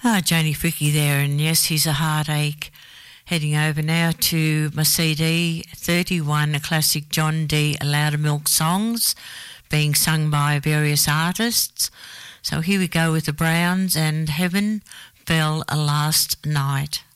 Janie Fricke there, and yes, he's a heartache. Heading over now to my CD, 31 classic John D. Loudermilk songs being sung by various artists. So here we go with the Browns and Heaven Fell Last Night.